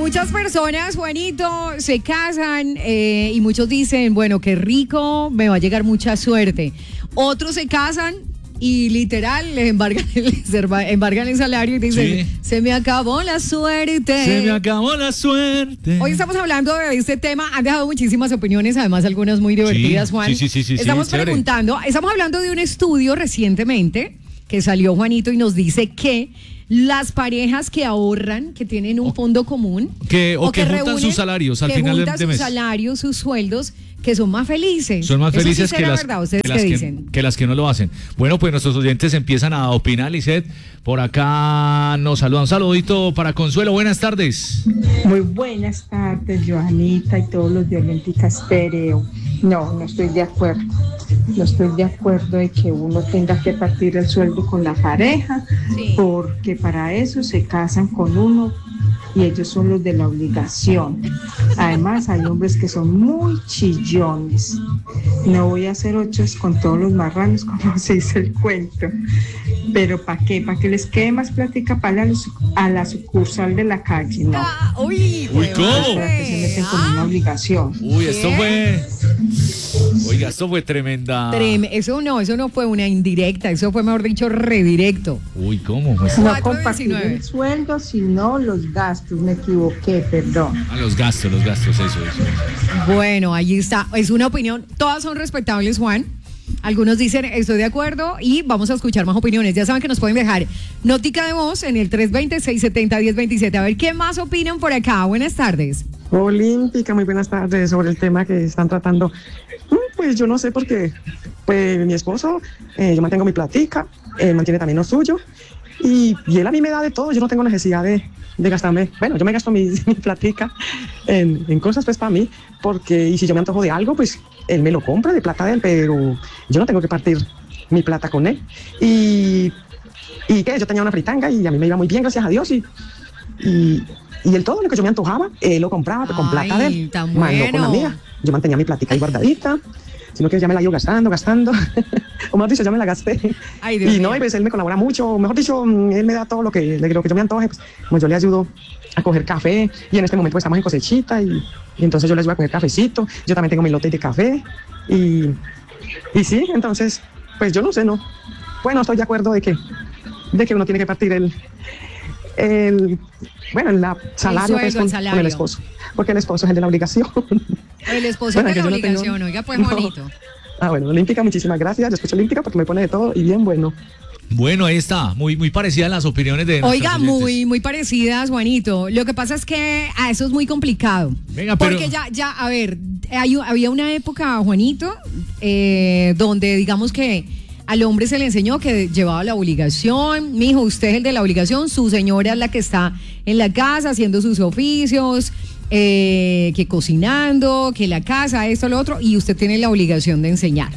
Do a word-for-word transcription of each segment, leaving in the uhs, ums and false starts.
muchas personas, Juanito, se casan eh, y muchos dicen, bueno, qué rico, me va a llegar mucha suerte. Otros se casan y literal les embargan, les embargan el salario y dicen, sí, se me acabó la suerte. Se me acabó la suerte. Hoy estamos hablando de este tema, han dejado muchísimas opiniones, además algunas muy divertidas, sí, Juan. Sí, sí, sí, sí, estamos sí, preguntando, chévere. Estamos hablando de un estudio recientemente que salió, Juanito, y nos dice que las parejas que ahorran, que tienen un fondo común, que, o, o que, que juntan reúnen, sus salarios al que final juntan de mes. sus salarios, sus sueldos, que son más felices. Son más felices sí que, las, verdad, ¿ustedes que, las qué que, dicen? que las que no lo hacen. Bueno, pues nuestros oyentes empiezan a opinar, Lisset. Por acá nos saludan. Un saludito para Consuelo. Buenas tardes. Muy buenas tardes, Joanita y todos los de Olímpica Estéreo. No, no estoy de acuerdo. No estoy de acuerdo de que uno tenga que partir el sueldo con la pareja, sí, porque para eso se casan con uno y ellos son los de la obligación. Además, hay hombres que son muy chillones. No voy a hacer ochos con todos los marranos, como se dice el cuento. Pero ¿para qué? ¿Para que les quede más plática para la, a la sucursal de la calle? No. Ah, uy, uy, ¿cómo? Para que se meten con una obligación. Uy, esto fue... Oiga, esto fue tremenda. Trem eso no, eso no fue una indirecta, eso fue, mejor dicho, redirecto. Uy, ¿cómo? No compartir el sueldo, sino los gastos, me equivoqué, perdón. A los gastos, los gastos, eso, eso. Bueno, ahí está, es una opinión, todas son respetables, Juan. Algunos dicen, estoy de acuerdo, y vamos a escuchar más opiniones. Ya saben que nos pueden dejar notica de voz en el tres dos cero, seis siete cero, uno cero dos siete. A ver, ¿qué más opinan por acá? Buenas tardes. Olímpica, muy buenas tardes. Sobre el tema que están tratando, pues yo no sé por qué. Pues mi esposo, eh, yo mantengo mi platica, él mantiene también lo suyo, y, y él a mí me da de todo. Yo no tengo necesidad de, de gastarme, bueno, yo me gasto mi, mi platica en, en cosas pues para mí, porque, y si yo me antojo de algo, pues él me lo compra de plata de él, pero yo no tengo que partir mi plata con él. Y, y que yo tenía una fritanga y a mí me iba muy bien, gracias a Dios, y, y Y él todo lo que yo me antojaba, él lo compraba con Ay, plata de él. Tan Más bueno. no con la mía. Yo mantenía mi platica ahí guardadita, sino que ya me la iba gastando, gastando. O mejor dicho, ya me la gasté. Ay, Dios y no, mío. y pues él me colabora mucho. Mejor dicho, él me da todo lo que, lo que yo me antoje. Pues, como yo le ayudo a coger café. Y en este momento pues, estamos en cosechita. Y, y entonces yo les voy a coger cafecito. Yo también tengo mi lote de café. Y, y sí, entonces, pues yo no sé, ¿no? Bueno, estoy de acuerdo de que, de que uno tiene que partir el... el bueno, el salario, el sueldo, pues, con, el salario. con el esposo, porque el esposo es el de la obligación. El esposo Bueno, es de que la yo no obligación, tengo- oiga, pues No. bonito. Ah, bueno, Olímpica, muchísimas gracias. Yo escucho Olímpica porque me pone de todo y bien bueno. Bueno, ahí está, muy, muy parecidas las opiniones de nuestros Oiga, oyentes. muy, muy parecidas, Juanito. Lo que pasa es que a eso es muy complicado. Venga, pero- Porque ya, ya, a ver, hay, había una época, Juanito, eh, donde digamos que al hombre se le enseñó que llevaba la obligación. Mijo, usted es el de la obligación, su señora es la que está en la casa haciendo sus oficios, eh, que cocinando, que la casa, esto, lo otro, y usted tiene la obligación de enseñar.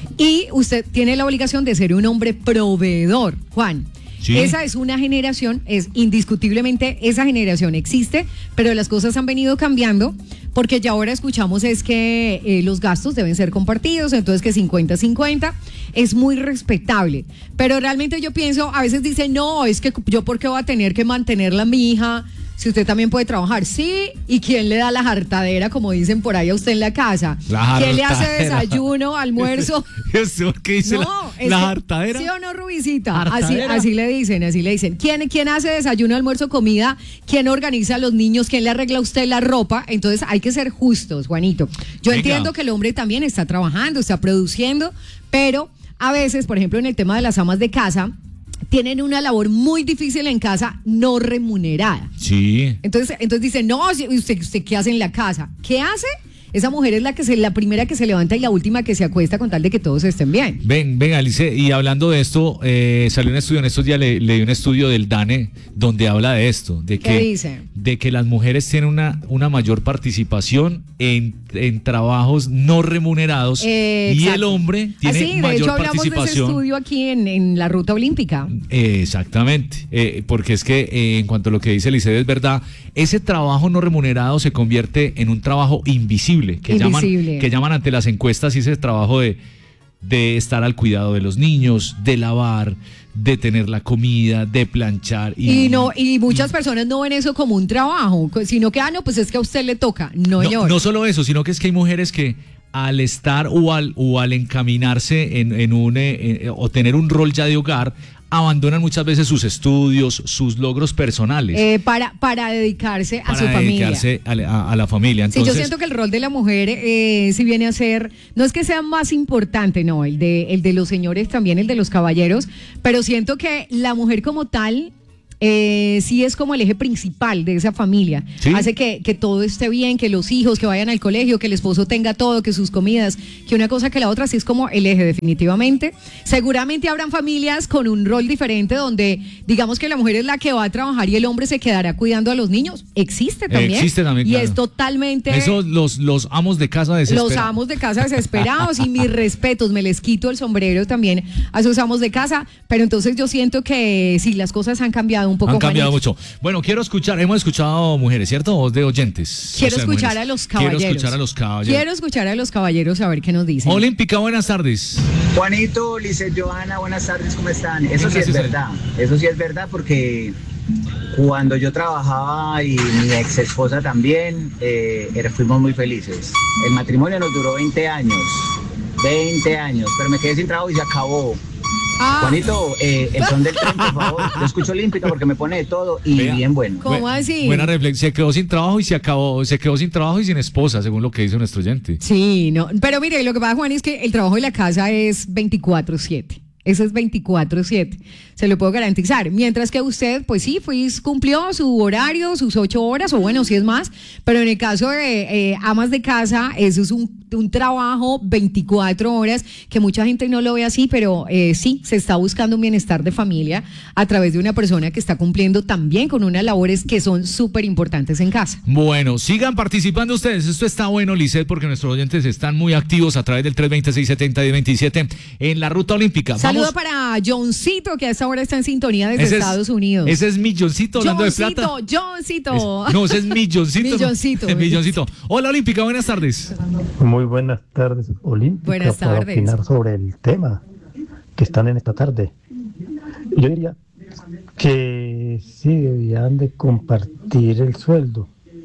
Y usted tiene la obligación de ser un hombre proveedor, Juan. Sí. Esa es una generación, es indiscutiblemente esa generación existe, pero las cosas han venido cambiando porque ya ahora escuchamos es que eh, los gastos deben ser compartidos, entonces que cincuenta cincuenta es muy respetable, pero realmente yo pienso, a veces dicen, no, es que yo por qué voy a tener que mantenerla a mi hija, si usted también puede trabajar, sí, y quién le da la jartadera, como dicen por ahí a usted en la casa, La quién le hace jartadera. desayuno, almuerzo. ¿Eso qué dice No, la, es la que- jartadera? ¿Sí o no, Rubicita? Así, ¿Jartadera? así le dicen, así le dicen. ¿Quién, ¿Quién hace desayuno, almuerzo, comida? ¿Quién organiza a los niños? ¿Quién le arregla a usted la ropa? Entonces hay que ser justos, Juanito. Yo Venga. entiendo que el hombre también está trabajando, está produciendo, pero a veces, por ejemplo, en el tema de las amas de casa, tienen una labor muy difícil en casa, no remunerada. Sí. Entonces, entonces dicen, no, si- usted, usted ¿qué hace en la casa? ¿Qué hace? Esa mujer es la que se, la primera que se levanta y la última que se acuesta con tal de que todos estén bien. Ven, ven, Alice, y hablando de esto, eh, salió un estudio, en estos días le, leí un estudio del DANE donde habla de esto, de ¿Qué que, dice? de que las mujeres tienen una, una mayor participación en, en trabajos no remunerados Eh, y el exacto. hombre tiene Así, de mayor hecho hablamos de ese participación. estudio aquí en, en la ruta olímpica. Eh, exactamente, eh, porque es que eh, en cuanto a lo que dice Liceo es verdad, ese trabajo no remunerado se convierte en un trabajo invisible, que Invisible. llaman que llaman ante las encuestas y ese trabajo de de estar al cuidado de los niños, de lavar, de tener la comida, de planchar. Y, y no y muchas personas no ven eso como un trabajo, sino que, ah, no, pues es que a usted le toca. No, no, señor. No solo eso, sino que es que hay mujeres que al estar o al, o al encaminarse en, en un, eh, o tener un rol ya de hogar, abandonan muchas veces sus estudios, sus logros personales. Eh, para, para dedicarse a para su familia. dedicarse a, a, a la familia. Entonces, sí, yo siento que el rol de la mujer eh, si viene a ser, no es que sea más importante, no, el de, el de los señores también, el de los caballeros, pero siento que la mujer como tal eh, sí es como el eje principal de esa familia. ¿Sí? Hace que, que todo esté bien, que los hijos que vayan al colegio, que el esposo tenga todo, que sus comidas, que una cosa que la otra, sí es como el eje definitivamente. Seguramente habrán familias con un rol diferente donde digamos que la mujer es la que va a trabajar y el hombre se quedará cuidando a los niños. Existe también. Existe también, y claro. Es totalmente... Eso los, los amos de casa desesperados. Los amos de casa desesperados y mis respetos, me les quito el sombrero también a esos amos de casa, pero entonces yo siento que sí, las cosas han cambiado un poco. Han cambiado Juanito. mucho. Bueno, quiero escuchar, hemos escuchado mujeres, ¿cierto? Voz de oyentes. Quiero o sea, escuchar mujeres. a los caballeros. Quiero escuchar a los caballeros. Quiero escuchar a los caballeros a ver qué nos dicen. Olímpica, buenas tardes. Juanito, Lice, Johanna, buenas tardes, ¿cómo están? Eso sí es verdad, eso sí es verdad porque cuando yo trabajaba y mi ex esposa también, eh, fuimos muy felices. El matrimonio nos duró veinte años, veinte años, pero me quedé sin trabajo y se acabó. Ah. Juanito, eh, el son del tren, por favor. Yo escucho Olímpica porque me pone de todo y Vea, bien bueno. ¿Cómo así? Buena reflexión. Se quedó sin trabajo y se acabó, se quedó sin trabajo y sin esposa, según lo que dice nuestro oyente. Sí, no, pero mire, lo que pasa, Juan, es que el trabajo de la casa es veinticuatro siete. Eso es veinticuatro siete, se lo puedo garantizar. Mientras que usted, pues sí, pues, cumplió su horario, sus ocho horas, o bueno, si es más, pero en el caso de eh, amas de casa, eso es un, un trabajo veinticuatro horas, que mucha gente no lo ve así, pero eh, sí, se está buscando un bienestar de familia a través de una persona que está cumpliendo también con unas labores que son súper importantes en casa. Bueno, sigan participando ustedes, esto está bueno, Lisset, porque nuestros oyentes están muy activos a través del tres dos seis, siete cero, uno cero dos siete en la Ruta Olímpica. Saludo para Johncito, que a esta hora está en sintonía desde ese Estados es, Unidos. Ese es Milloncito hablando Johncito, de plata. Johncito. Es, no, ese es Milloncito. Milloncito. No, Milloncito. Hola, Olímpica, buenas tardes. Muy buenas tardes, Olímpica. Buenas tardes. Para opinar sobre el tema que están en esta tarde. Yo diría que sí debían de compartir el sueldo.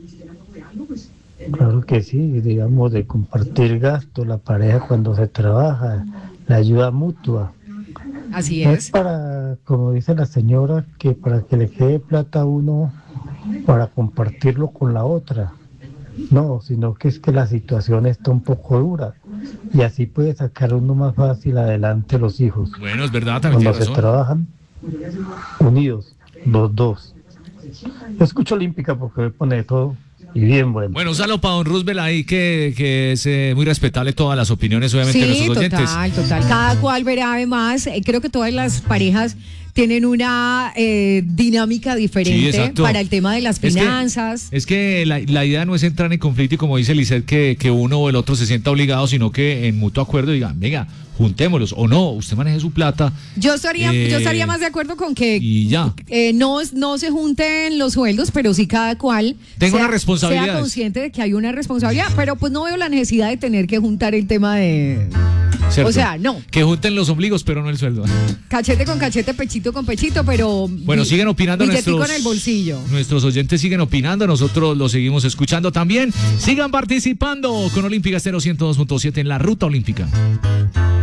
Claro que sí, digamos, de compartir gastos, la pareja cuando se trabaja, la ayuda mutua. Así no es. Es para, como dice la señora, que para que le quede plata a uno para compartirlo con la otra. No, sino que es que la situación está un poco dura y así puede sacar uno más fácil adelante los hijos. Bueno, es verdad, también cuando se razón. trabajan unidos, los dos. Yo escucho Olímpica porque me pone de todo. Y bien bueno. Bueno, un saludo para don Roosevelt ahí, que, que es eh, muy respetable todas las opiniones, obviamente, sí, de nuestros oyentes. total, total. Cada cual verá además, eh, creo que todas las parejas tienen una eh, dinámica diferente sí, para el tema de las finanzas. Es que, es que la, la idea no es entrar en conflicto y como dice Lisset, que, que uno o el otro se sienta obligado, sino que en mutuo acuerdo digan, venga, juntémoslos, o no, usted maneje su plata. Yo estaría, eh, yo estaría más de acuerdo con que y ya. Eh, no, no se junten los sueldos, pero sí cada cual Tengo sea, una responsabilidad. sea consciente de que hay una responsabilidad, pero pues no veo la necesidad de tener que juntar el tema de... ¿Cierto? O sea, no. Que junten los ombligos, pero no el sueldo. Cachete con cachete, pechito con pechito, pero... Bueno, siguen opinando nuestros... en el bolsillo. Nuestros oyentes siguen opinando, nosotros los seguimos escuchando también. Sigan participando con Olímpica cero ciento dos punto siete en la Ruta Olímpica.